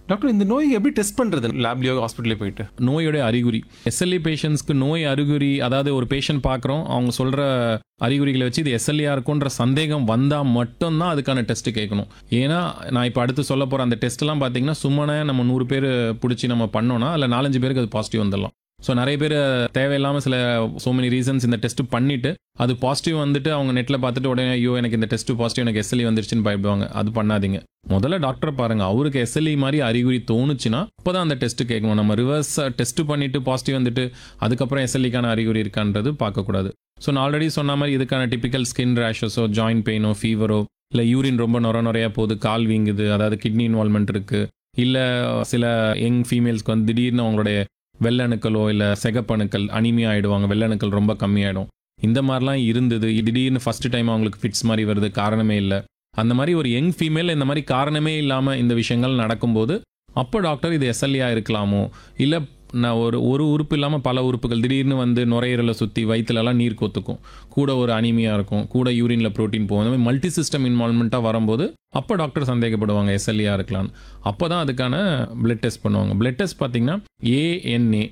Doctor இந்த நோய் எப்படி டெஸ்ட் பண்ணுறது லேப்லையோ ஹாஸ்பிட்டலே போயிட்டு? நோயோட அறிகுறி எஸ்எல்இ பேஷண்ட்ஸ்க்கு நோய் அறிகுறி, அதாவது ஒரு பேஷண்ட் பார்க்குறோம், அவங்க சொல்கிற அறிகுறிகளை வச்சு இது எஸ்எல்இயா இருக்குன்ற சந்தேகம் வந்தால் மட்டும்தான் அதுக்கான டெஸ்ட் கேட்கணும். ஏன்னா நான் இப்போ அடுத்து சொல்ல போகிற அந்த டெஸ்ட்லாம் பார்த்தீங்கன்னா சும்மானே நம்ம 100 பேர் பிடிச்சி நம்ம பண்ணோன்னா அதில் 4-5 பேருக்கு அது பாசிட்டிவ் வந்துடலாம். ஸோ நிறைய பேர் தேவையில்லாமல் சில so many ரீசன்ஸ் இந்த டெஸ்ட் பண்ணிவிட்டு அது பாசிட்டிவ் வந்துட்டு அவங்க நெட்டில் பார்த்துட்டு உடனே ஐயோ எனக்கு இந்த டெஸ்ட் பாசிட்டிவ், எனக்கு எஸ்எல்இ வந்துருச்சுன்னு பயப்படுவாங்க. அது பண்ணாதீங்க. முதல்ல டாக்டரை பாருங்கள், அவருக்கு எஸ்எல்இ மாதிரி அறிகுறி தோணுச்சுன்னா அப்போ தான் அந்த டெஸ்ட்டு கேட்கணும். நம்ம ரிவர்ஸ் டெஸ்ட் பண்ணிவிட்டு பாசிட்டிவ் வந்துட்டு அதுக்கப்புறம் எஸ்எல்இக்கான அறிகுறி இருக்கான்றது பார்க்கக்கூடாது. ஸோ நான் ஆல்ரெடி சொன்ன மாதிரி இதுக்கான டிப்பிக்கல் ஸ்கின் ரேஷஸோ, ஜாயின்ட் பெயினோ, ஃபீவரோ, இல்லை யூரின் ரொம்ப நுரையா போகுது, கால் வீங்குது, அதாவது கிட்னி இன்வால்மெண்ட் இருக்குது, இல்லை சில யங் ஃபீமேல்ஸ்க்கு வந்து திடீர்னு அவங்களுடைய வெள்ளணுக்களோ இல்லை செகப்பணுக்கள் அனிமியா ஆகிடுவாங்க, வெள்ளணுக்கள் ரொம்ப கம்மியாயிடும். இந்த மாதிரிலாம் இருந்தது. திடீர்னு ஃபஸ்ட்டு டைம் அவங்களுக்கு ஃபிட்ஸ் மாதிரி வருது, காரணமே இல்லை. அந்த மாதிரி ஒரு யங் ஃபீமேல் இந்த மாதிரி காரணமே இல்லாமல் இந்த விஷயங்கள் நடக்கும்போது அப்போ டாக்டர் இது எஸ்எல்இயா இருக்கலாமோ, இல்லை நான் ஒரு உறுப்பு இல்லாமல் பல உறுப்புகள் திடீர்னு வந்து நுரையீரலை சுற்றி வயிற்றுலலாம் நீர் கொத்துக்கும், கூட ஒரு அனிமியா இருக்கும், கூட யூரினில் ப்ரோட்டீன் போகும், அந்த மாதிரி மல்டி சிஸ்டம் இன்வால்மெண்ட்டாக வரும்போது அப்போ டாக்டர் சந்தேகப்படுவாங்க எஸ்எல்இயா இருக்கலான்னு. அப்போ தான் அதுக்கான பிளட் டெஸ்ட் பண்ணுவாங்க. பிளட் டெஸ்ட் பார்த்தீங்கன்னா ANA